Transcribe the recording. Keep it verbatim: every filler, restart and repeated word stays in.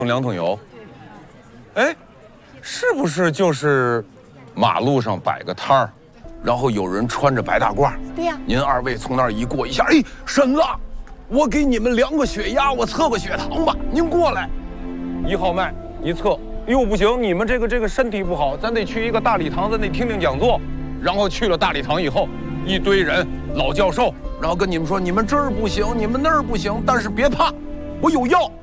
两桶油。哎，是不是就是马路上摆个摊儿，然后有人穿着白大褂？ 对呀。 您二位从那儿一过一下，哎，婶子，我给你们量个血压，我测个血糖吧，您过来。一号脉一测，哟不行，你们这个这个身体不好，咱得去一个大礼堂，咱得听听讲座。然后去了大礼堂以后，一堆人老教授，然后跟你们说，你们这儿不行，你们那儿不行，但是别怕，我有药。